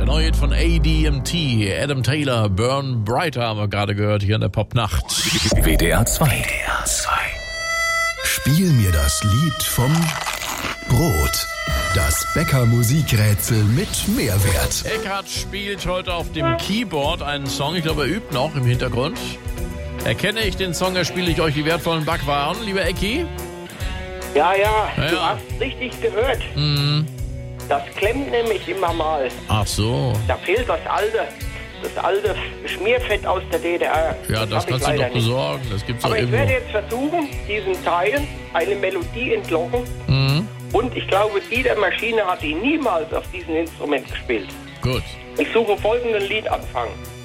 neue Hit von ADMT, Adam Taylor, Burn Brighter haben wir gerade gehört hier in der Popnacht. WDR 2. Spiel mir das Lied vom Brot. Das Bäcker-Musikrätsel mit Mehrwert. Eckhard spielt heute auf dem Keyboard einen Song. Ich glaube, er übt noch im Hintergrund. Erkenne ich den Song, erspiele ich euch die wertvollen Backwaren, lieber Ecki. Ja, du hast richtig gehört. Mhm. Das klemmt nämlich immer mal. Ach so. Da fehlt das alte Schmierfett aus der DDR. Ja, das kannst du doch besorgen. Das gibt's doch Aber ich irgendwo. werde jetzt versuchen, diesen Teil, eine Melodie entlocken. Mhm. Und ich glaube, die der Maschine hat die niemals auf diesem Instrument gespielt. Gut. Ich suche folgenden Liedanfang.